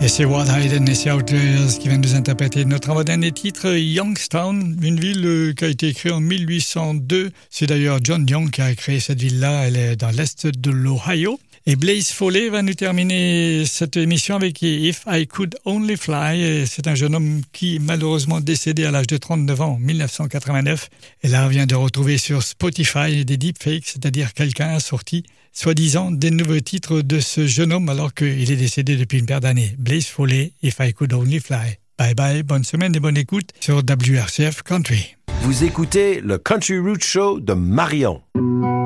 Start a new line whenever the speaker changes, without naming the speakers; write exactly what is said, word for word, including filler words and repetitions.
Et c'est Ward Hayden et ses Outliers qui viennent nous interpréter notre avant-dernier titre, Youngstown, une ville qui a été créée en mille huit cent deux. C'est d'ailleurs John Young qui a créé cette ville-là, elle est dans l'est de l'Ohio. Et Blaze Foley va nous terminer cette émission avec If I Could Only Fly. C'est un jeune homme qui est malheureusement décédé à l'âge de trente-neuf ans en mille neuf cent quatre-vingt-neuf. Et là, on vient de retrouver sur Spotify des deepfakes, c'est-à-dire quelqu'un a sorti, soi-disant, des nouveaux titres de ce jeune homme alors qu'il est décédé depuis une paire d'années. Blaze Foley, If I Could Only Fly. Bye bye, bonne semaine et bonne écoute sur W R C F Country.
Vous écoutez le Country Roots Show de Marion.